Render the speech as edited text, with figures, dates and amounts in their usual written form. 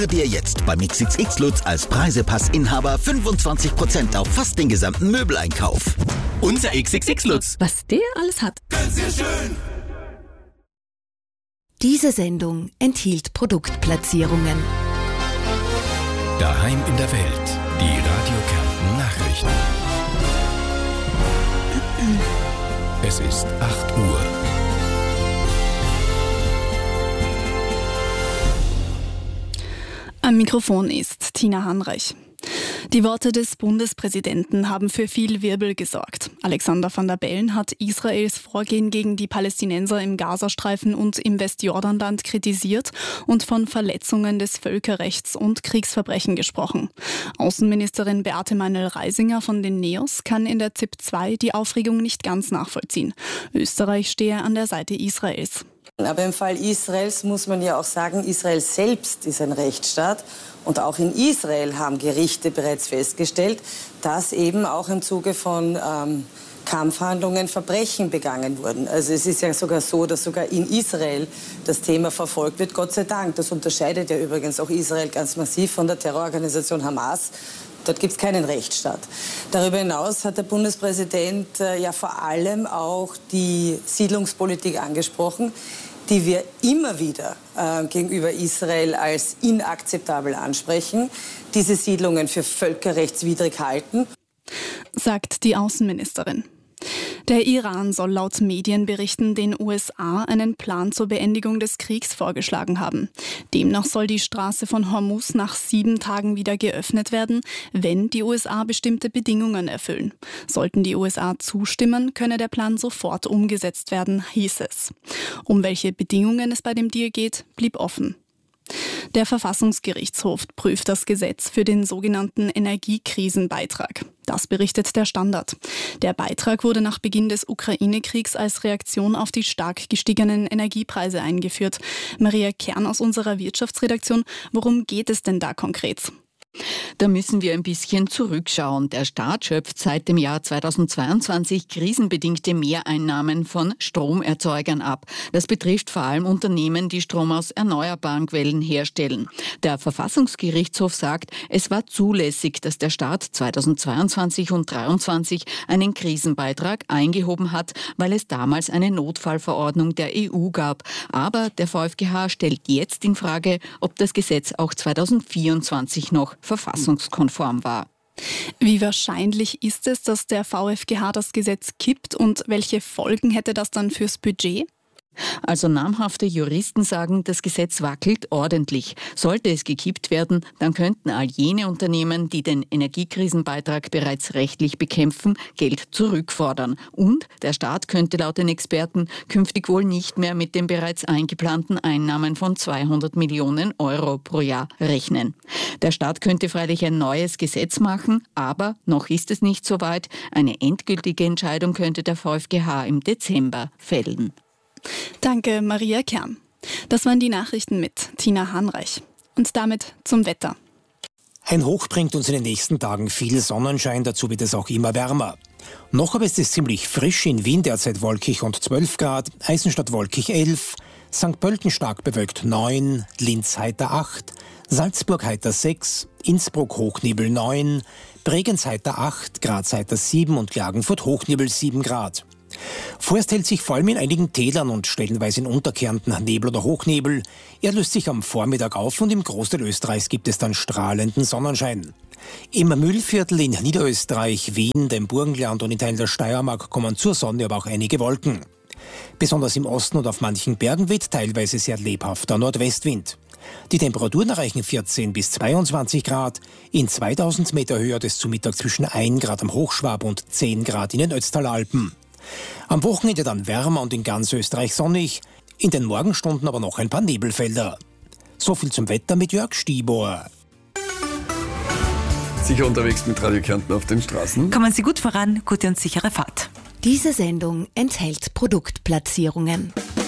Dir jetzt beim XXX Lutz als Preisepass-Inhaber 25% auf fast den gesamten Möbeleinkauf. Unser XXX Lutz. Was der alles hat. Sehr schön. Diese Sendung enthielt Produktplatzierungen. Daheim in der Welt. Die Radio Kärnten Nachrichten. Es ist 8 Uhr. Am Mikrofon ist Tina Hanreich. Die Worte des Bundespräsidenten haben für viel Wirbel gesorgt. Alexander Van der Bellen hat Israels Vorgehen gegen die Palästinenser im Gazastreifen und im Westjordanland kritisiert und von Verletzungen des Völkerrechts und Kriegsverbrechen gesprochen. Außenministerin Beate Meinl-Reisinger von den NEOS kann in der ZIP 2 die Aufregung nicht ganz nachvollziehen. Österreich stehe an der Seite Israels. Aber im Fall Israels muss man ja auch sagen, Israel selbst ist ein Rechtsstaat. Und auch in Israel haben Gerichte bereits festgestellt, dass eben auch im Zuge von Kampfhandlungen Verbrechen begangen wurden. Also es ist ja sogar so, dass sogar in Israel das Thema verfolgt wird, Gott sei Dank. Das unterscheidet ja übrigens auch Israel ganz massiv von der Terrororganisation Hamas. Dort gibt es keinen Rechtsstaat. Darüber hinaus hat der Bundespräsident ja vor allem auch die Siedlungspolitik angesprochen, die wir immer wieder gegenüber Israel als inakzeptabel ansprechen, diese Siedlungen für völkerrechtswidrig halten, sagt die Außenministerin. Der Iran soll laut Medienberichten den USA einen Plan zur Beendigung des Kriegs vorgeschlagen haben. Demnach soll die Straße von Hormuz nach 7 Tagen wieder geöffnet werden, wenn die USA bestimmte Bedingungen erfüllen. Sollten die USA zustimmen, könne der Plan sofort umgesetzt werden, hieß es. Um welche Bedingungen es bei dem Deal geht, blieb offen. Der Verfassungsgerichtshof prüft das Gesetz für den sogenannten Energiekrisenbeitrag. Das berichtet der Standard. Der Beitrag wurde nach Beginn des Ukraine-Kriegs als Reaktion auf die stark gestiegenen Energiepreise eingeführt. Maria Kern aus unserer Wirtschaftsredaktion, worum geht es denn da konkret? Da müssen wir ein bisschen zurückschauen. Der Staat schöpft seit dem Jahr 2022 krisenbedingte Mehreinnahmen von Stromerzeugern ab. Das betrifft vor allem Unternehmen, die Strom aus erneuerbaren Quellen herstellen. Der Verfassungsgerichtshof sagt, es war zulässig, dass der Staat 2022 und 2023 einen Krisenbeitrag eingehoben hat, weil es damals eine Notfallverordnung der EU gab. Aber der VfGH stellt jetzt in Frage, ob das Gesetz auch 2024 noch verfassungskonform war. Wie wahrscheinlich ist es, dass der VfGH das Gesetz kippt und welche Folgen hätte das dann fürs Budget? Also namhafte Juristen sagen, das Gesetz wackelt ordentlich. Sollte es gekippt werden, dann könnten all jene Unternehmen, die den Energiekrisenbeitrag bereits rechtlich bekämpfen, Geld zurückfordern. Und der Staat könnte laut den Experten künftig wohl nicht mehr mit den bereits eingeplanten Einnahmen von 200 Millionen Euro pro Jahr rechnen. Der Staat könnte freilich ein neues Gesetz machen, aber noch ist es nicht so weit. Eine endgültige Entscheidung könnte der VfGH im Dezember fällen. Danke, Maria Kern. Das waren die Nachrichten mit Tina Hanreich. Und damit zum Wetter. Ein Hoch bringt uns in den nächsten Tagen viel Sonnenschein, dazu wird es auch immer wärmer. Noch aber ist es ziemlich frisch, in Wien derzeit wolkig und 12 Grad, Eisenstadt wolkig 11, St. Pölten stark bewölkt 9, Linz heiter 8, Salzburg heiter 6, Innsbruck Hochnebel 9, Bregenz heiter 8, Graz heiter 7 und Klagenfurt Hochnebel 7 Grad. Vorerst hält sich vor allem in einigen Tälern und stellenweise in Unterkärnten Nebel oder Hochnebel. Er löst sich am Vormittag auf und im Großteil Österreichs gibt es dann strahlenden Sonnenschein. Im Mühlviertel in Niederösterreich, Wien, dem Burgenland und in Teilen der Steiermark kommen zur Sonne aber auch einige Wolken. Besonders im Osten und auf manchen Bergen weht teilweise sehr lebhafter Nordwestwind. Die Temperaturen erreichen 14 bis 22 Grad. In 2000 Meter Höhe hat es zu Mittag zwischen 1 Grad am Hochschwab und 10 Grad in den Ötztaler Alpen. Am Wochenende dann wärmer und in ganz Österreich sonnig, in den Morgenstunden aber noch ein paar Nebelfelder. So viel zum Wetter mit Jörg Stibor. Sicher unterwegs mit Radio Kärnten auf den Straßen? Kommen Sie gut voran, gute und sichere Fahrt. Diese Sendung enthält Produktplatzierungen.